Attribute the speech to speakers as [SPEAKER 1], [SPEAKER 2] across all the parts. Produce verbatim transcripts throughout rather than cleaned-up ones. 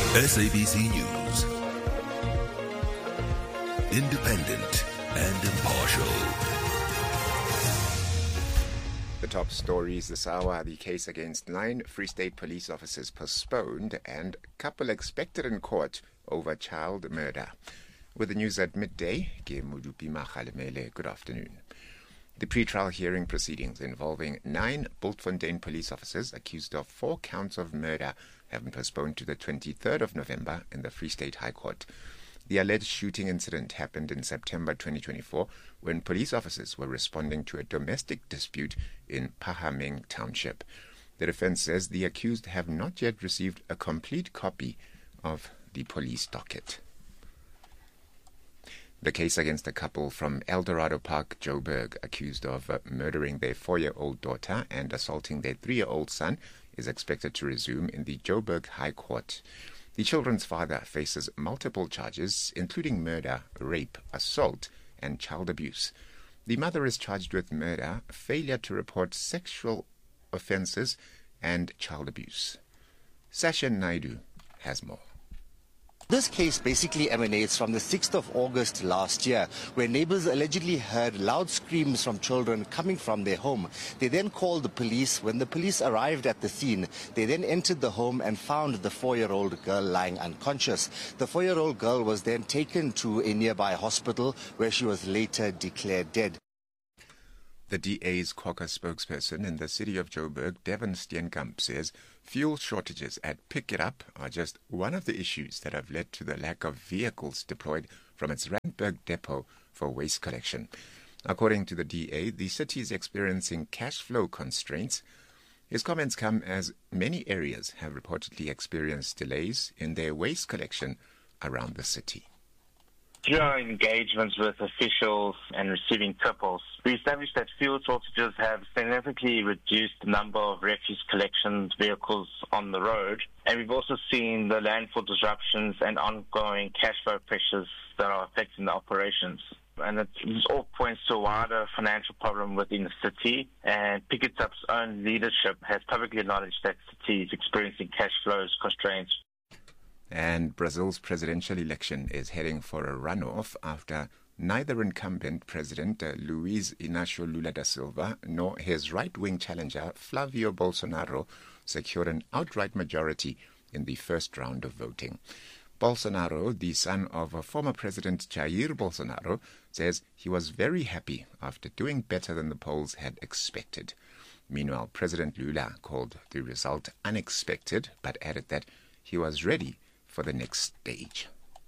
[SPEAKER 1] S A B C News. Independent and impartial.
[SPEAKER 2] The top stories this hour: the case against nine Free State police officers postponed, and couple expected in court over child murder. With the news at midday, Ke Modupi Makgalemele, good afternoon. The pre-trial hearing proceedings involving nine Bultfontein police officers accused of four counts of murder have been postponed to the twenty-third of November in the Free State High Court. The alleged shooting incident happened in September twenty twenty-four when police officers were responding to a domestic dispute in Phahameng Township. The defense says the accused have not yet received a complete copy of the police docket. The case against a couple from Eldorado Park, Joburg, accused of uh, murdering their four-year-old daughter and assaulting their three-year-old son is expected to resume in the Joburg High Court. The children's father faces multiple charges, including murder, rape, assault, and child abuse. The mother is charged with murder, failure to report sexual offences, and child abuse. Sasha Naidu has more.
[SPEAKER 3] This case basically emanates from the sixth of August last year, where neighbors allegedly heard loud screams from children coming from their home. They then called the police. When the police arrived at the scene, they then entered the home and found the four-year-old girl lying unconscious. The four-year-old girl was then taken to a nearby hospital, where she was later declared dead.
[SPEAKER 2] The D A's caucus spokesperson in the city of Joburg, Devon Steenkamp, says fuel shortages at Pick It Up are just one of the issues that have led to the lack of vehicles deployed from its Randburg depot for waste collection. According to the D A, the city is experiencing cash flow constraints. His comments come as many areas have reportedly experienced delays in their waste collection around the city.
[SPEAKER 4] Through our engagements with officials and receiving tipples, we established that fuel shortages have significantly reduced the number of refuse collection vehicles on the road. And we've also seen the landfill disruptions and ongoing cash flow pressures that are affecting the operations. And it, this all points to a wider financial problem within the city. And Pick It Up's own leadership has publicly acknowledged that the city is experiencing cash flows constraints.
[SPEAKER 2] And Brazil's presidential election is heading for a runoff after neither incumbent President uh, Luiz Inácio Lula da Silva nor his right-wing challenger Flavio Bolsonaro secured an outright majority in the first round of voting. Bolsonaro, the son of uh, former President Jair Bolsonaro, says he was very happy after doing better than the polls had expected. Meanwhile, President Lula called the result unexpected, but added that he was ready for the next stage.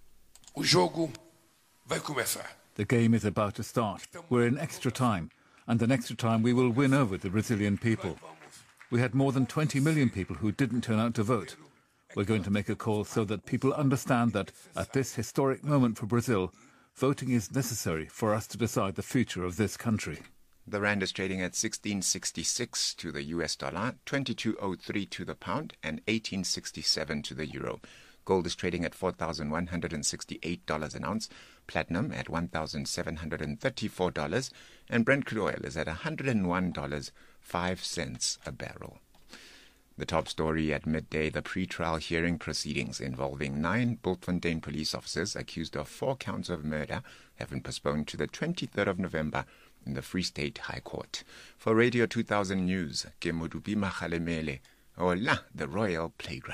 [SPEAKER 5] O jogo vai começar.
[SPEAKER 6] The game is about to start. We're in extra time, and in extra time we will win over the Brazilian people. We had more than twenty million people who didn't turn out to vote. We're going to make a call so that people understand that at this historic moment for Brazil, voting is necessary for us to decide the future of this country.
[SPEAKER 2] The rand is trading at sixteen sixty-six to the U S dollar, twenty-two oh three to the pound, and eighteen sixty-seven to the euro. Gold is trading at four thousand one hundred sixty-eight dollars an ounce, platinum at one thousand seven hundred thirty-four dollars, and Brent crude oil is at one hundred one dollars and five cents a barrel. The top story at midday: the pre-trial hearing proceedings involving nine Bultfontein police officers accused of four counts of murder have been postponed to the twenty-third of November in the Free State High Court. For Radio two thousand News, Ke Modupi Makgalemele, Hola, the Royal Playground.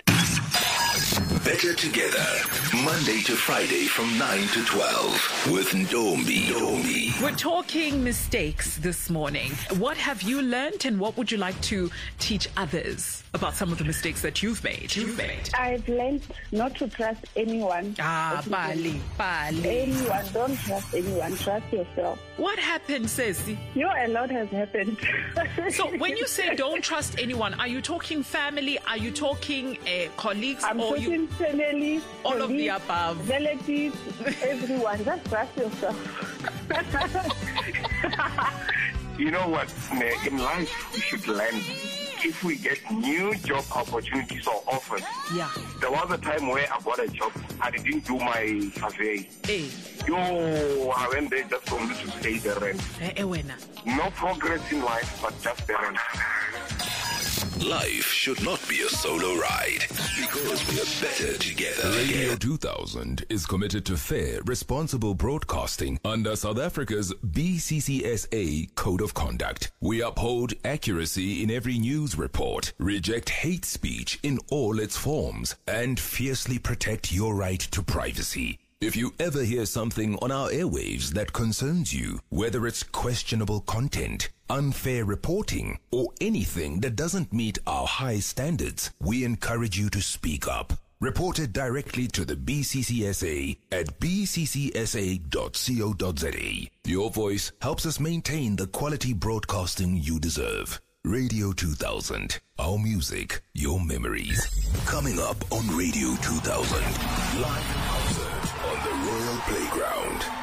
[SPEAKER 1] Better Together, Monday to Friday from nine to twelve with Ndombi. Ndombi.
[SPEAKER 7] We're talking mistakes this morning. What have you learned, and what would you like to teach others about some of the mistakes that you've made? You've made.
[SPEAKER 8] I've learned not to trust anyone.
[SPEAKER 7] Ah, Bali, Bali.
[SPEAKER 8] Anyone, don't trust anyone. Trust yourself.
[SPEAKER 7] What happened, Ceci?
[SPEAKER 8] You know, a lot has happened.
[SPEAKER 7] So when you say don't trust anyone, are you talking family? Are you talking uh, colleagues?
[SPEAKER 8] I'm
[SPEAKER 7] or
[SPEAKER 8] talking
[SPEAKER 7] you...
[SPEAKER 8] family,
[SPEAKER 7] all
[SPEAKER 8] colleagues,
[SPEAKER 7] of the above.
[SPEAKER 8] Relatives, everyone. Just trust yourself.
[SPEAKER 9] You know what? In life, we should learn. If we get new job opportunities or offers,
[SPEAKER 7] yeah.
[SPEAKER 9] There was a time where I got a job. I didn't do my survey.
[SPEAKER 7] Hey.
[SPEAKER 9] Yo, I went there just for me to pay the rent.
[SPEAKER 7] Hey, hey,
[SPEAKER 9] no progress in life, but just the rent.
[SPEAKER 1] Life should not be a solo ride because we are better together.
[SPEAKER 10] Radio two thousand is committed to fair, responsible broadcasting under South Africa's B C C S A Code of Conduct. We uphold accuracy in every news report, reject hate speech in all its forms, and fiercely protect your right to privacy. If you ever hear something on our airwaves that concerns you, whether it's questionable content, unfair reporting, or anything that doesn't meet our high standards, we encourage you to speak up. Report it directly to the B C C S A at b c c s a dot co dot z a. Your voice helps us maintain the quality broadcasting you deserve. Radio two thousand. Our music, your memories.
[SPEAKER 1] Coming up on Radio two thousand. Live in concert.